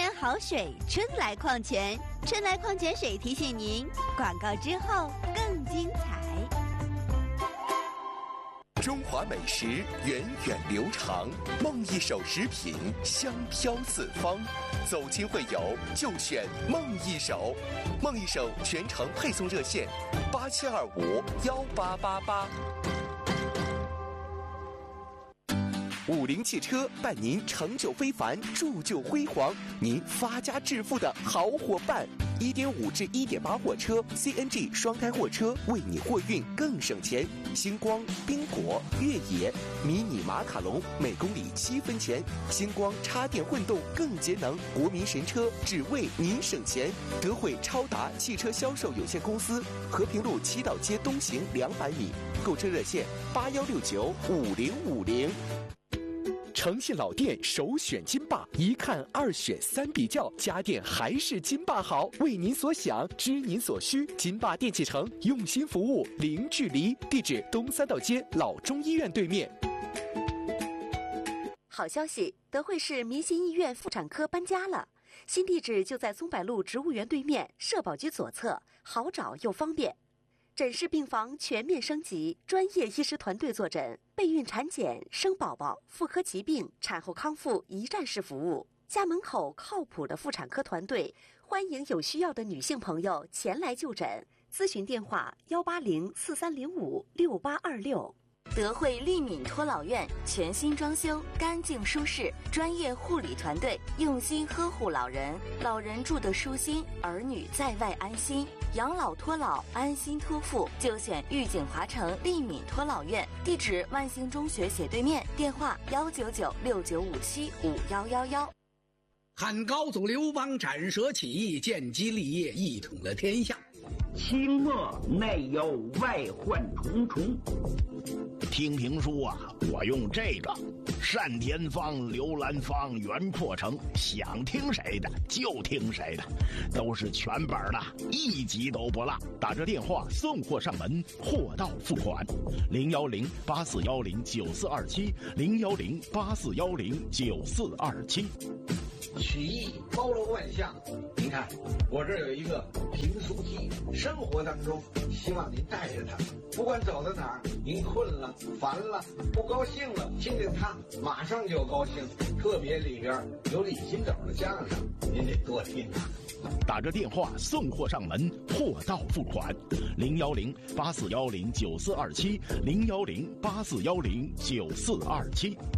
泉好水，春来矿泉。春来矿泉水提醒您，广告之后更精彩。 中华美食源远流长，梦一手食品香飘四方。走亲会友就选梦一手，梦一手全程配送热线87251888。50汽车伴您成就非凡，铸就辉煌，您发家致富的好伙伴。1.5至1.8货车 CNG 双胎货车，为你货运更省钱。星光、宾果、越野、迷你马卡龙每公里7分钱。星光插电混动更节能，国民神车只为您省钱。德惠超达汽车销售有限公司，和平路七道街东行200米。购车热线81695050。诚信老店首选金霸，一看二选三比较，家电还是金霸好。为您所想，知您所需，金霸电器城用心服务，零距离。地址东三道街老中医院对面。 好消息，德惠市民心医院妇产科搬家了，新地址就在松柏路植物园对面，社保局左侧，好找又方便。诊室病房全面升级，专业医师团队坐诊，备孕产检、生宝宝、妇科疾病、产后康复一站式服务。家门口靠谱的妇产科团队，欢迎有需要的女性朋友前来就诊。咨询电话18043056826。德惠利敏托老院全新装修，干净舒适，专业护理团队用心呵护老人，老人住得舒心，儿女在外安心。养老托老，安心托付，就选玉景华城利敏托老院。地址万兴中学斜对面，电话19969575111。 汉高祖刘邦斩蛇起义，建基立业，一统了天下。 清末内忧外患重重。 听评书啊，我用这个单田芳、刘兰芳、袁阔成，想听谁的就听谁的，都是全本的，一集都不落。打这电话送货上门，货到付款。010-8410-9427，010-8410-9427。 曲艺包罗万象，您看我这有一个评书机，生活当中希望您带着它，不管走到哪儿，您困了、烦了、不高兴了，听听它，马上就高兴。特别里边有李金斗的相声，您得多听啊。 打着电话送货上门，货到付款。010-8410-9427，010-8410-9427。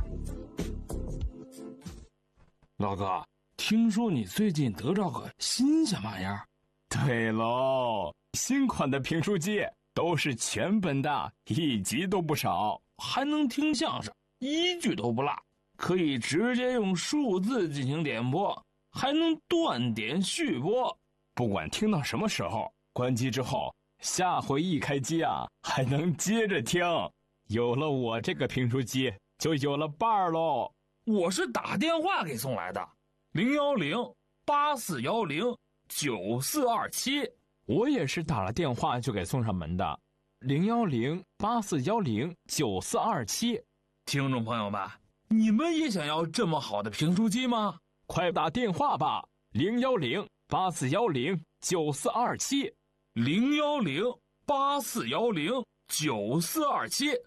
老哥，听说你最近得着个新鲜玩意儿？ 对喽，新款的评书机都是全本的，一集都不少， 还能听相声，一句都不落，可以直接用数字进行点播，还能断点续播。 不管听到什么时候，关机之后，下回一开机啊，还能接着听。有了我这个评书机，就有了伴儿喽。 我是打电话给送来的，010-8410-9427。 我也是打了电话就给送上门的，010-8410-9427。 听众朋友们，你们也想要这么好的评书机吗？ 快打电话吧，010-8410-9427。 010-8410-9427。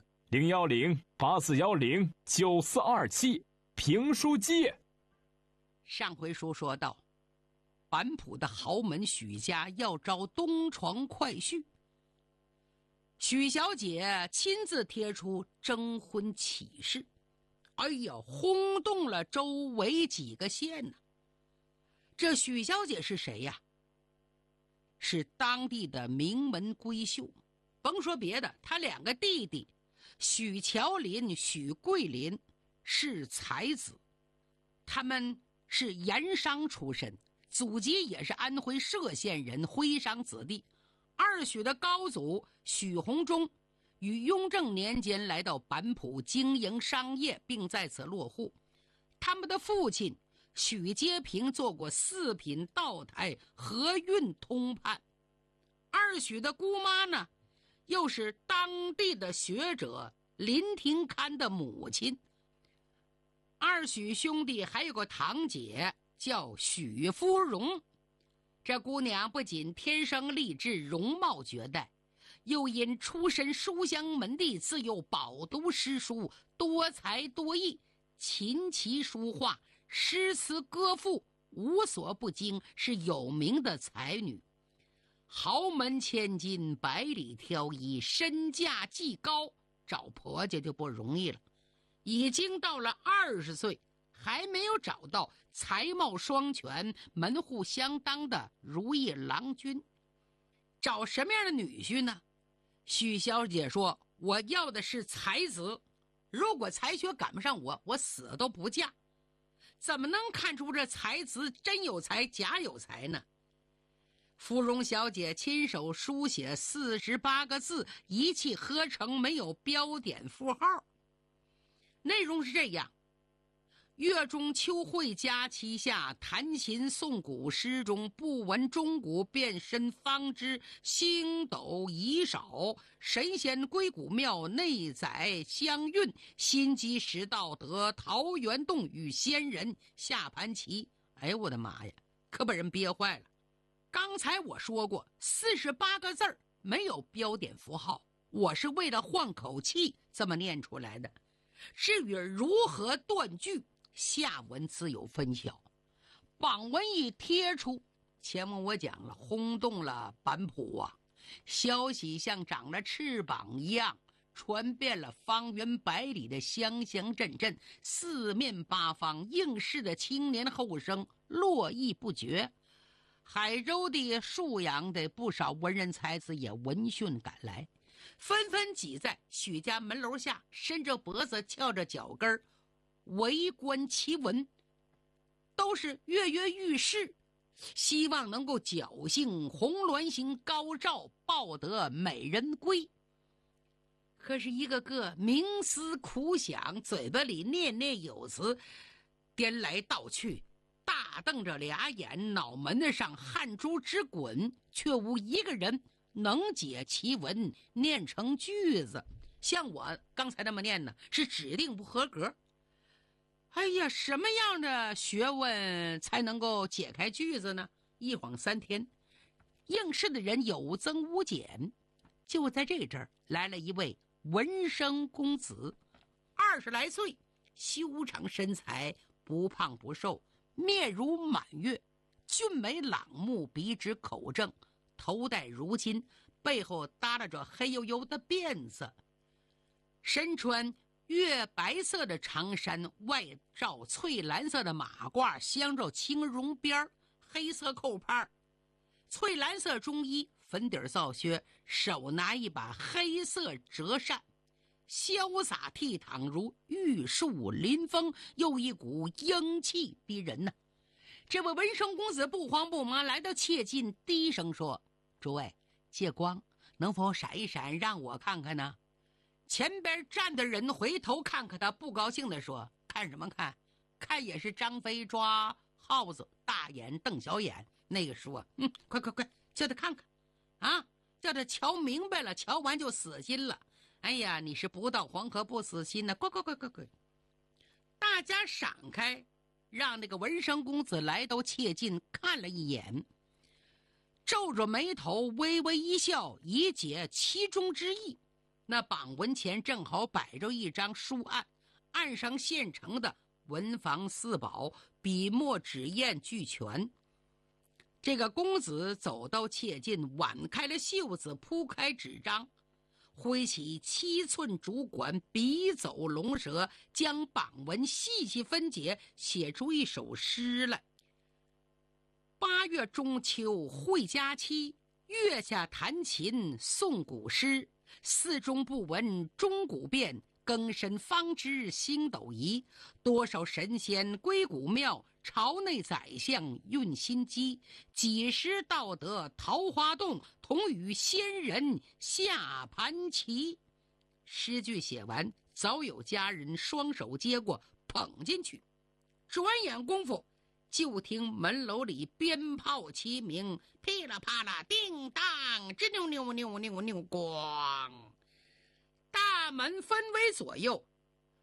010-8410-9427。评书机。 上回书说到，板浦的豪门许家要招东床快婿，许小姐亲自贴出征婚启事，哎呀，轰动了周围几个县呢。这许小姐是谁呀？是当地的名门闺秀，甭说别的，她两个弟弟许乔林、许桂林是才子，他们是盐商出身，祖籍也是安徽歙县人，徽商子弟。二许的高祖许弘忠于雍正年间来到板浦经营商业，并在此落户。他们的父亲许阶平做过四品道台河运通判。二许的姑妈呢，又是当地的学者林廷堪的母亲。二许兄弟还有个堂姐叫许芙蓉。这姑娘不仅天生丽质，容貌绝代，又因出身书香门第，自幼饱读诗书，多才多艺，琴棋书画、诗词歌赋无所不精，是有名的才女。豪门千金，百里挑一，身价既高，找婆家就不容易了。已经到了20岁，还没有找到才貌双全、门户相当的如意郎君。找什么样的女婿呢？许小姐说，我要的是才子，如果才学赶不上我死都不嫁。怎么能看出这才子真有才假有才呢？芙蓉小姐亲手书写48个字，一气呵成，没有标点符号。内容是这样：月中秋会佳期下，弹琴诵古诗中，不闻钟鼓，便身方知星斗已少。神仙归古庙，内载香韵，心机识道德，桃源洞与仙人下盘棋。哎呦我的妈呀，可把人憋坏了。刚才我说过48个字没有标点符号，我是为了换口气这么念出来的。至于如何断句，下文自有分晓。榜文一贴出，前面我讲了，轰动了版谱啊，消息像长了翅膀一样传遍了方圆100里的乡乡镇镇，四面八方应试的青年后生络绎不绝。海州的、沭阳的不少文人才子也闻讯赶来，纷纷挤在许家门楼下，伸着脖子翘着脚跟儿围观奇闻，都是跃跃欲试，希望能够侥幸红鸾星高照，抱得美人归。可是一个个冥思苦想，嘴巴里念念有词，颠来倒去，大瞪着俩眼，脑门子上汗珠直滚，却无一个人能解其文，念成句子。像我刚才那么念呢，是指定不合格。哎呀，什么样的学问才能够解开句子呢？一晃3天，应试的人有增无减。就在这阵儿，来了一位文生公子，20来岁，修长身材，不胖不瘦，面如满月，俊美朗目，鼻直口正，头戴如巾，背后耷拉着黑黝黝的辫子，身穿月白色的长衫，外罩翠蓝色的马褂，镶着青绒边，黑色扣帕，翠蓝色中衣，粉底皂靴，手拿一把黑色折扇，潇洒倜傥如玉树临风，又一股英气逼人呢。这位文生公子不慌不忙来到切近，低声说：“诸位，借光，能否闪一闪，让我看看呢？”前边站的人回头看看他，不高兴地说：“看什么看？看也是张飞抓耗子，大眼瞪小眼。那个说，快，叫他看看，啊，叫他瞧明白了，瞧完就死心了。哎呀，你是不到黄河不死心呢！快！大家闪开，让那个文生公子来到切近，看了一眼，皱着眉头，微微一笑，以解其中之意。那榜文前正好摆着一张书案，案上现成的文房四宝，笔墨纸砚俱全。这个公子走到切近，挽开了袖子，铺开纸张，挥起7寸竹管，笔走龙蛇，将榜文细细分解，写出一首诗来。8月中秋会佳期，月下弹琴诵古诗，寺中不闻钟鼓变，更深方知星斗移。多少神仙归古庙，朝内宰相运心机。几时到得桃花洞，同与仙人下盘棋。诗句写完，早有家人双手接过，捧进去。转眼功夫，就听门楼里鞭炮齐鸣，噼啦啪啦，叮当，吱扭扭，咣！大门分为左右，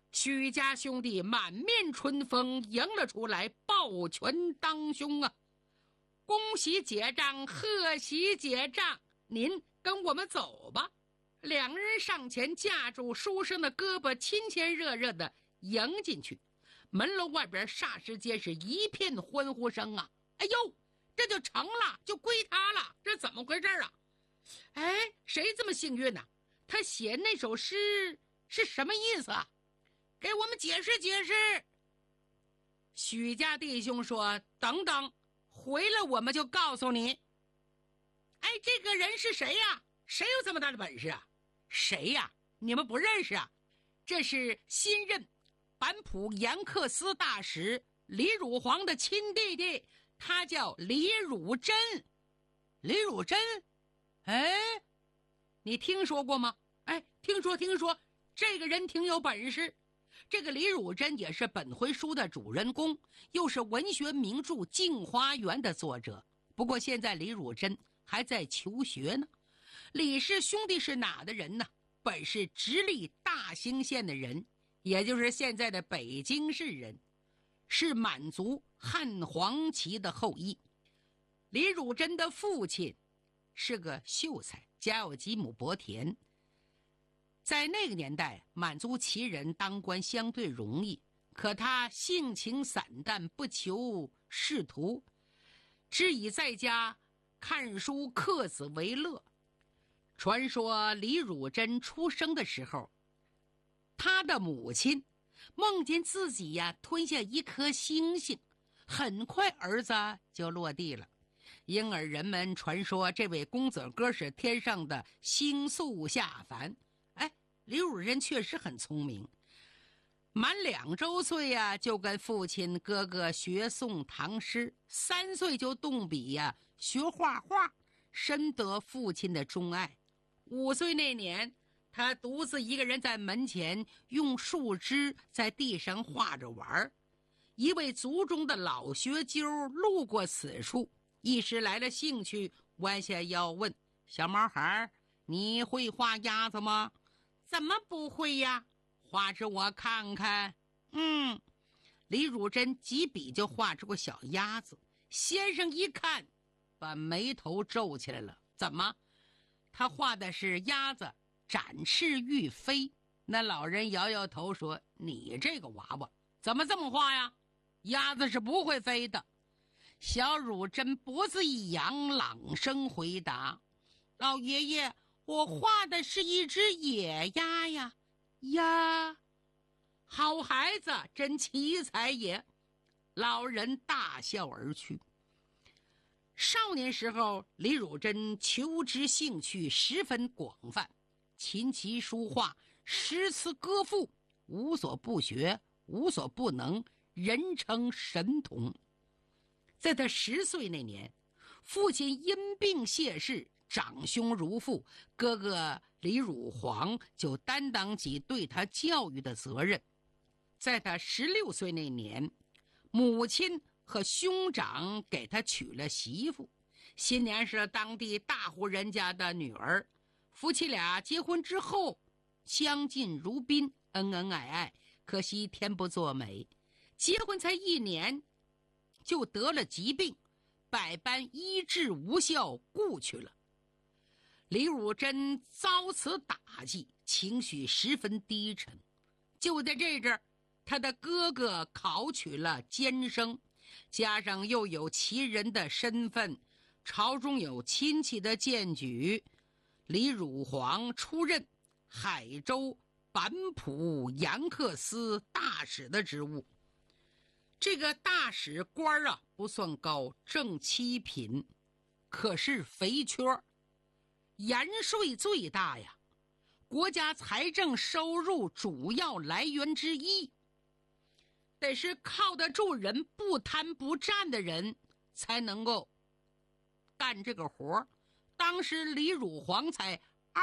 许家兄弟满面春风迎了出来，抱拳当胸啊！恭喜结账，贺喜结账，您跟我们走吧。两人上前架住书生的胳膊，亲亲热热的迎进去。门楼外边霎时间是一片欢呼声啊！哎呦，这就成了，就归他了，这怎么回事啊？哎，谁这么幸运呢？他写那首诗是什么意思啊？给我们解释解释。许家弟兄说：等等，回来我们就告诉你。哎，这个人是谁呀？谁有这么大的本事啊？谁呀？你们不认识啊？这是新任版谱严克斯大使李汝煌的亲弟弟，他叫李汝珍。李汝珍？哎，你听说过吗？哎，听说，这个人挺有本事。这个李汝珍也是本回书的主人公，又是文学名著《镜花缘》的作者。不过现在李汝珍还在求学呢。李氏兄弟是哪的人呢？本是直隶大兴县的人，也就是现在的北京市人，是满族汉黄旗的后裔。李汝珍的父亲是个秀才，家有几亩薄田。在那个年代，满族旗人当官相对容易，可他性情散淡，不求仕途，只以在家看书刻字为乐。传说李汝珍出生的时候，他的母亲梦见自己吞下一颗星星，很快儿子就落地了，因而人们传说这位公子哥是天上的星宿下凡。李汝珍确实很聪明，满2周岁就跟父亲哥哥学诵唐诗，3岁就动笔学画画，深得父亲的钟爱。5岁那年，他独自一个人在门前用树枝在地上画着玩。一位族中的老学究路过此处，一时来了兴趣，弯下腰问：小毛孩，你会画鸭子吗？怎么不会呀？画着我看看。李汝珍几笔就画出个小鸭子。先生一看，把眉头皱起来了。怎么？他画的是鸭子展翅欲飞。那老人摇摇头说：你这个娃娃怎么这么画呀？鸭子是不会飞的。小汝珍脖子一扬，朗声回答：老爷爷，我画的是一只野鸭呀。鸭，好孩子，真奇才也。老人大笑而去。少年时候，李汝珍求知兴趣十分广泛，琴棋书画、诗词歌赋，无所不学，无所不能，人称神童。在他10岁那年，父亲因病谢世，长兄如父，哥哥李汝煌就担当起对他教育的责任。在他16岁那年，母亲和兄长给他娶了媳妇，新娘是当地大户人家的女儿。夫妻俩结婚之后相敬如宾，恩恩爱爱。可惜天不作美，结婚才1年就得了疾病，百般医治无效，故去了。李汝珍遭此打击，情绪十分低沉。就在这阵儿，他的哥哥考取了监生，加上又有旗人的身份，朝中有亲戚的荐举，李汝煌出任海州版谱严克斯大使的职务。这个大使官不算高，正7品，可是肥缺，盐税最大呀，国家财政收入主要来源之一。得是靠得住人，不贪不占的人才能够干这个活。当时李汝煌才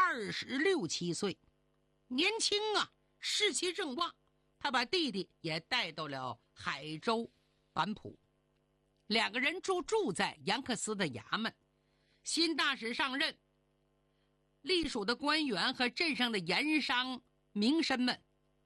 26、7岁，年轻士气正旺。他把弟弟也带到了海州版谱，2个人住在严克斯的衙门。新大使上任，隶属的官员和镇上的盐商名绅们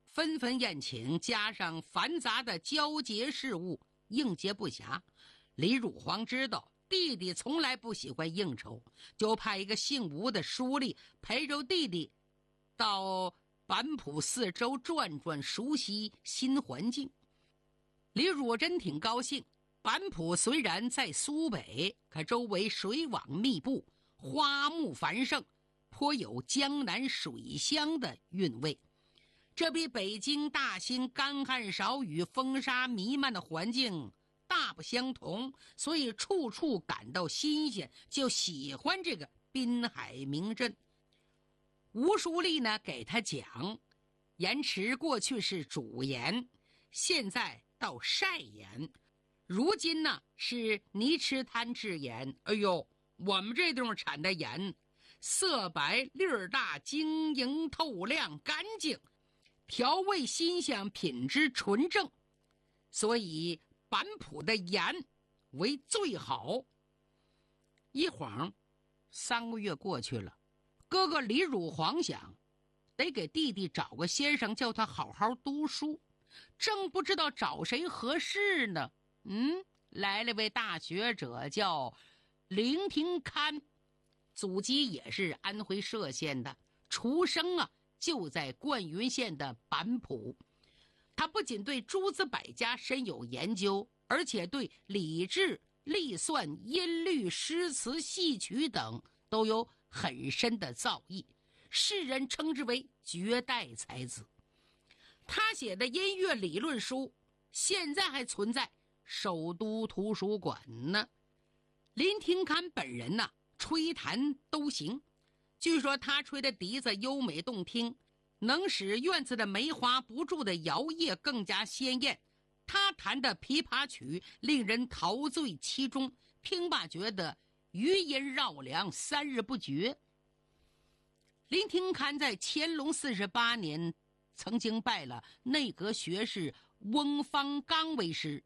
纷纷宴请，加上繁杂的交接事务，应接不暇。李汝煌知道弟弟从来不喜欢应酬，就派一个姓吴的书吏陪着弟弟到板浦四周转转，熟悉新环境。李汝珍挺高兴，板浦虽然在苏北，可周围水网密布，花木繁盛，颇有江南水乡的韵味。这比北京大兴干旱少雨、风沙弥漫的环境大不相同，所以处处感到新鲜，就喜欢这个滨海名镇。吴书立呢给他讲，盐池过去是主盐，现在到晒盐，如今呢是泥池滩制盐。哎呦，我们这地方产的盐色白粒儿大，晶莹透亮干净，调味新香，品质纯正，所以板浦的盐为最好。一晃3个月过去了，哥哥李汝煌想得给弟弟找个先生，叫他好好读书，正不知道找谁合适呢。来了位大学者，叫林廷堪，祖籍也是安徽歙县的，出生就在灌云县的板浦。他不仅对诸子百家深有研究，而且对礼制、历算、音律、诗词、戏曲等都有很深的造诣，世人称之为绝代才子。他写的音乐理论书现在还存在首都图书馆呢。林廷堪本人吹弹都行，据说他吹的笛子优美动听，能使院子的梅花不住的摇曳更加鲜艳。他弹的琵琶曲令人陶醉其中，听罢觉得余音绕梁，3日不绝。林廷堪在乾隆48年曾经拜了内阁学士翁方刚为师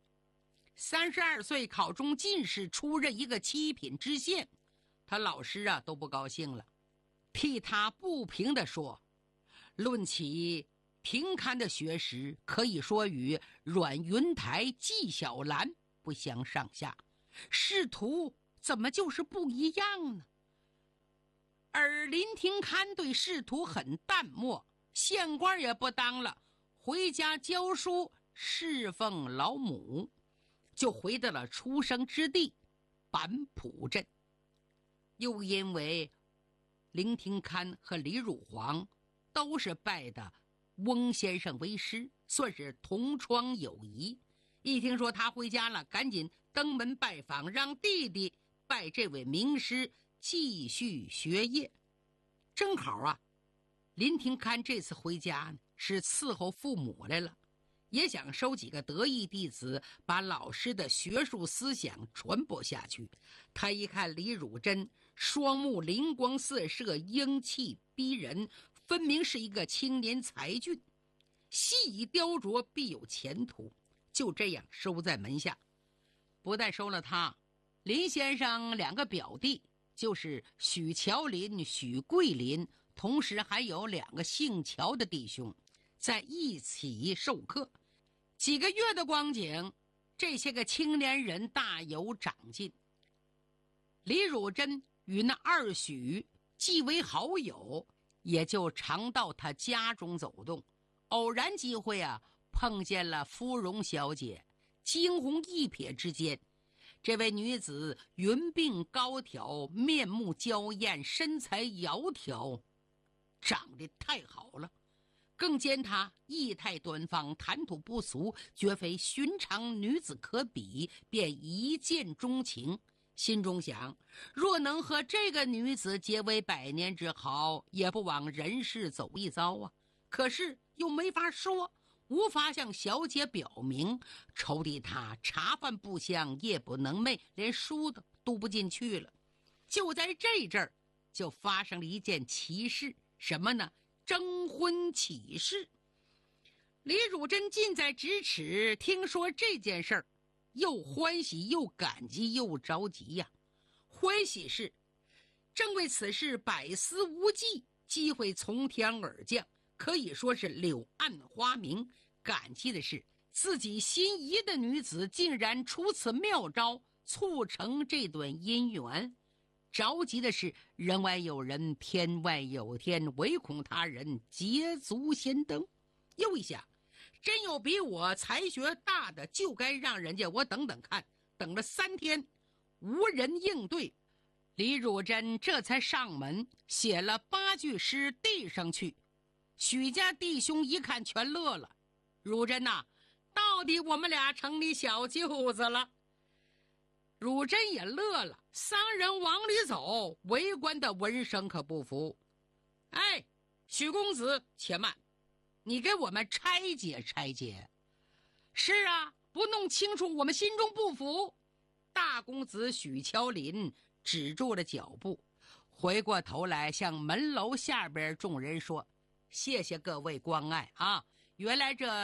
，32岁考中进士，出任一个7品知县。他老师都不高兴了，替他不平地说，论起廷堪的学识，可以说与阮云台、纪晓岚不相上下，仕途怎么就是不一样呢？而林廷堪对仕途很淡漠，县官也不当了，回家教书，侍奉老母，就回到了出生之地板浦镇。又因为林廷堪和李汝煌都是拜的翁先生为师，算是同窗友谊。一听说他回家了，赶紧登门拜访，让弟弟拜这位名师，继续学业。正好林廷堪这次回家是伺候父母来了，也想收几个得意弟子，把老师的学术思想传播下去。他一看李汝珍双目灵光四射，英气逼人，分明是一个青年才俊，细以雕琢，必有前途。就这样收在门下。不但收了他，林先生2个表弟，就是许乔林、许桂林，同时还有2个姓乔的弟兄，在一起授课。几个月的光景，这些个青年人大有长进。李汝珍与那2许既为好友，也就常到他家中走动。偶然机会碰见了芙蓉小姐，惊鸿一瞥之间，这位女子云鬓高挑，面目娇艳，身材窈窕，长得太好了。更见她仪态端方，谈吐不俗，绝非寻常女子可比，便一见钟情。心中想，若能和这个女子结为百年之好，也不枉人世走一遭可是又没法说，无法向小姐表明，愁的她茶饭不香，夜不能寐，连书都读不进去了。就在这阵儿，就发生了一件奇事。什么呢？征婚启事。李汝珍近在咫尺，听说这件事儿，又欢喜又感激又着急欢喜是正为此事百思无计，机会从天而降， 可以说是柳暗花明。感激的是，自己心仪的女子竟然出此妙招，促成这段姻缘。着急的是，人外有人，天外有天，唯恐他人捷足先登。又一想，真有比我才学大的，就该让人家我等等看。等了3天，无人应对，李汝珍这才上门写了8句诗递上去。许家弟兄一看全乐了。汝珍呐，到底我们俩成你小舅子了。汝珍也乐了。3人往里走，围观的闻声可不服。哎，许公子且慢，你给我们拆解拆解。是啊，不弄清楚我们心中不服。大公子许乔林止住了脚步，回过头来向门楼下边众人说：谢谢各位关爱啊！原来这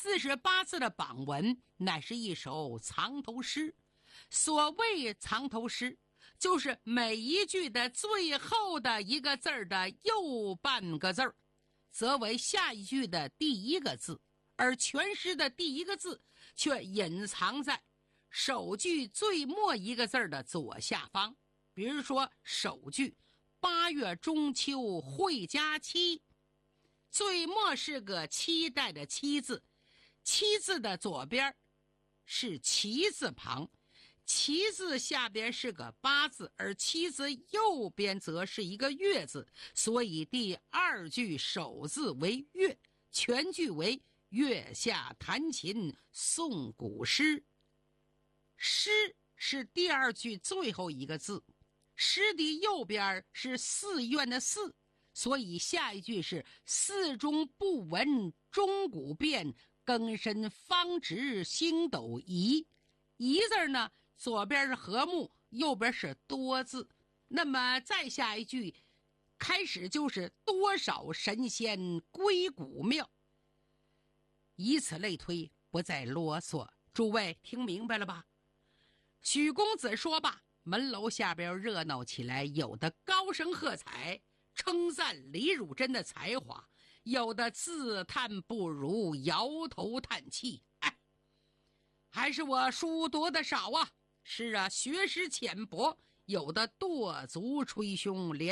48字的榜文乃是一首藏头诗。所谓藏头诗，就是每一句的最后的一个字的右半个字则为下一句的第一个字，而全诗的第一个字却隐藏在首句最末一个字的左下方。比如说首句8月中秋会佳期，最末是个期待的期字，期字的左边是齐字旁，齐字下边是个8字，而齐字右边则是一个月字，所以第2句首字为月，全句为月下弹琴诵古诗。诗是第2句最后一个字，诗的右边是寺院的寺，所以下一句是寺中不闻钟鼓变，更深方直星斗移。移字呢，左边是和睦，右边是多字。那么再下一句开始就是多少神仙归古庙。以此类推，不再啰嗦。诸位听明白了吧？许公子说罢，门楼下边热闹起来，有的高声喝彩，称赞李汝珍的才华，有的自叹不如，摇头叹气。哎，还是我书读的少啊。是啊，学识浅薄，有的跺足捶胸，连